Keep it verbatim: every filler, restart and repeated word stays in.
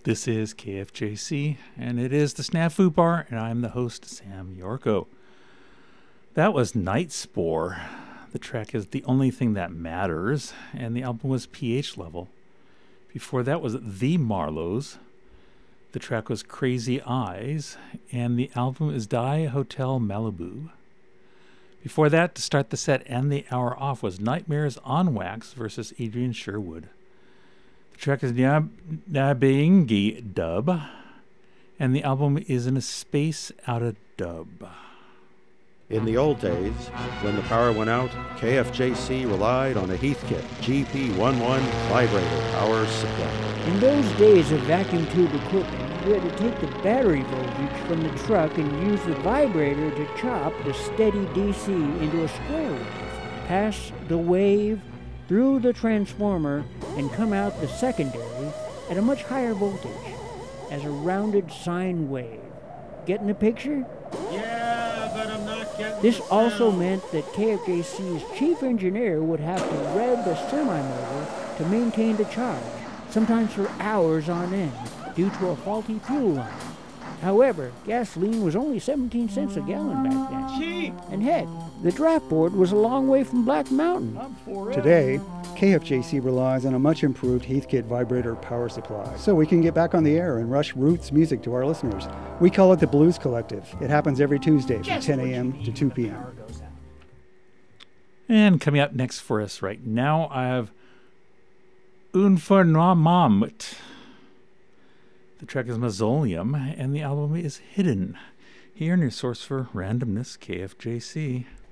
This is K F J C, and it is the Snafu Bar, and I'm the host, Sam Yorko. That was Night Spore. The track is The Only Thing That Matters, and the album was pH Level. Before that was The Marlows. The track was Crazy Eyes, and the album is Die Hotel Malibu. Before that, to start the set and the hour off, was Nightmares on Wax versus Adrian Sherwood. The track is Nabingi Dub, and the album is In a Space Out of Dub. In the old days, when the power went out, K F J C relied on a Heathkit G P eleven vibrator power supply. In those days of vacuum tube equipment, you had to take the battery voltage from the truck and use the vibrator to chop the steady D C into a square wave, pass the wave through the transformer, and come out the secondary at a much higher voltage as a rounded sine wave. Getting the picture? Yeah, but I'm not getting This the also sound. meant that K F J C's chief engineer would have to rev the semi-motor to maintain the charge, sometimes for hours on end, due to a faulty fuel line. However, gasoline was only seventeen cents a gallon back then. Cheap. And heck, the draft board was a long way from Black Mountain. Today, K F J C relies on a much improved Heathkit vibrator power supply, so we can get back on the air and rush roots music to our listeners. We call it the Blues Collective. It happens every Tuesday from ten a.m. to two p.m. And coming up next for us right now, I have Unfornamamut. The track is Mausoleum, and the album is Hidden. Here in your source for randomness, K F J C.